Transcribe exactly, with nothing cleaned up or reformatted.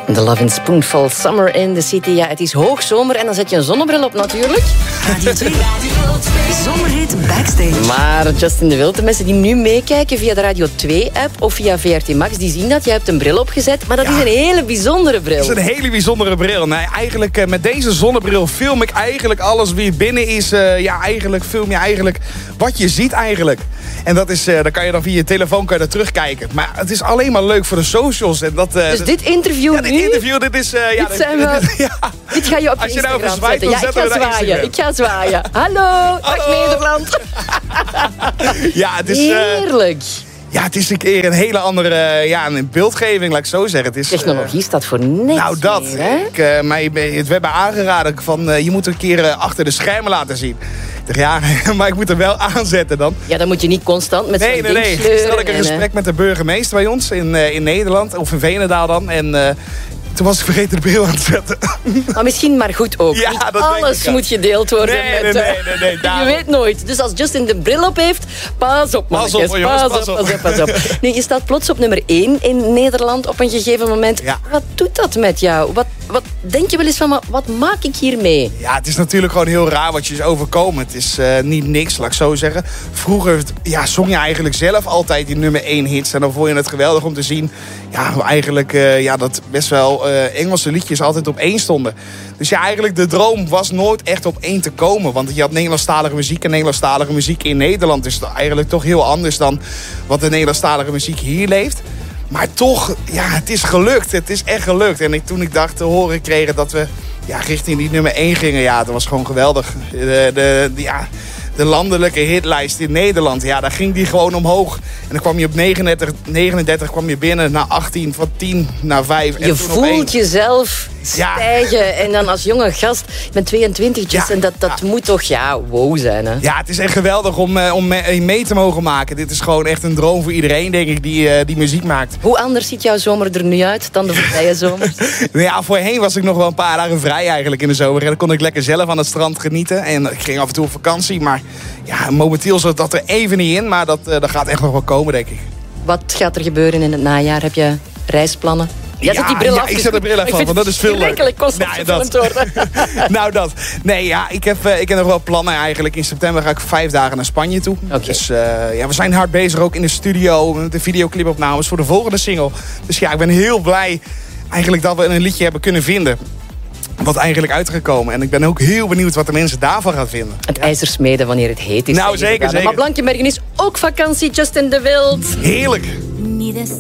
The Lovin' Spoonful, Summer in the City. Ja, het is hoogzomer en dan zet je een zonnebril op natuurlijk. Radio twee, Zomerhit Backstage. Maar Justin de Wild, de mensen die nu meekijken via de Radio twee-app of via V R T Max, die zien dat. Je hebt een bril opgezet, maar dat ja. is een hele bijzondere bril. Dat is een hele bijzondere bril. Nee, eigenlijk uh, met deze zonnebril film ik eigenlijk alles wie binnen is. Uh, ja, eigenlijk film je eigenlijk wat je ziet eigenlijk. En dat is, uh, dan kan je dan via je telefoon kan je dat terugkijken. Maar het is alleen maar leuk voor de socials. En dat, uh, dus dat, dit interview ja, dit nu? interview, dit is... Uh, ja, dit zijn we... dit, ja. Dit ga je op je Als je nou Instagram zwaait, zetten. Ja, ik ga zwaaien. Ik ga zwaaien. Hallo, dag Nederland. Ja, het is... Uh, Heerlijk. Ja, het is een keer een hele andere ja, een beeldgeving, laat ik zo zeggen. Het is, technologie uh, staat voor niks. Nou, dat. Meer, hè? Ik, uh, mij het werd mij aangeraden van uh, je moet een keer uh, achter de schermen laten zien. Ik dacht, ja, maar ik moet er wel aanzetten dan. Ja, dan moet je niet constant met nee, zo'n nee, ding nee. sleuren. Toen had ik een gesprek en, met de burgemeester bij ons in, uh, in Nederland, of in Veenendaal dan. En uh, toen was ik vergeten de bril aan te zetten. Maar misschien maar goed ook. Ja, niet dat alles moet gedeeld worden. Nee, met, nee, nee, nee, nee, je weet nooit. Dus als Justin de bril op heeft, pas op, pas op, jongens, pas, pas op, pas op, pas op. Nee, je staat plots op nummer één in Nederland op een gegeven moment. Ja. Wat doet dat met jou? Wat, wat denk je wel eens van, wat maak ik hiermee? Ja, het is natuurlijk gewoon heel raar wat je is overkomen. Het is uh, niet niks, laat ik zo zeggen. Vroeger ja, zong je eigenlijk zelf altijd die nummer één hits. En dan vond je het geweldig om te zien ja, eigenlijk uh, ja, dat best wel uh, Engelse liedjes altijd op één stonden. Dus ja, eigenlijk de droom was nooit echt op één te komen. Want je had Nederlandstalige muziek en Nederlandstalige muziek in Nederland. Dus eigenlijk toch heel anders dan wat de Nederlandstalige muziek hier leeft. Maar toch, ja, het is gelukt. Het is echt gelukt. En ik, toen ik dacht te horen kregen dat we ja, richting die nummer één gingen, ja, dat was gewoon geweldig. De, de, de, ja, de landelijke hitlijst in Nederland, ja, daar ging die gewoon omhoog. En dan kwam je op negenendertig, negenendertig kwam je binnen naar achttien, van tien naar vijf. En je voelt jezelf stijgen. Ja. En dan als jonge gast, ik ben tweeëntwintig, just, ja. en dat, dat ja. moet toch, ja, wow zijn, hè? Ja, het is echt geweldig om, uh, om mee, mee te mogen maken. Dit is gewoon echt een droom voor iedereen, denk ik, die, uh, die muziek maakt. Hoe anders ziet jouw zomer er nu uit dan de voorbije zomers? Ja, voorheen was ik nog wel een paar dagen vrij eigenlijk in de zomer. En dan kon ik lekker zelf aan het strand genieten. En ik ging af en toe op vakantie, maar ja, momenteel zat dat er even niet in. Maar dat, uh, dat gaat echt nog wel komen, denk ik. Wat gaat er gebeuren in het najaar? Heb je reisplannen? Ja, zet die bril ja, af. ik zet de bril af, want dat is veel leuk. Nou, dat. nou, dat. Nee, ja, ik heb, uh, ik heb nog wel plannen eigenlijk. In september ga ik vijf dagen naar Spanje toe. Okay. Dus uh, ja, we zijn hard bezig ook in de studio. Met de videoclipopnames voor de volgende single. Dus ja, ik ben heel blij eigenlijk dat we een liedje hebben kunnen vinden. Wat eigenlijk uitgekomen. En ik ben ook heel benieuwd wat de mensen daarvan gaan vinden. Het ja. ijzer smeden wanneer het heet is. Nou, zeker, zeker. Maar Blankenbergen is ook vakantie, Justin de Wild. Heerlijk. Ni de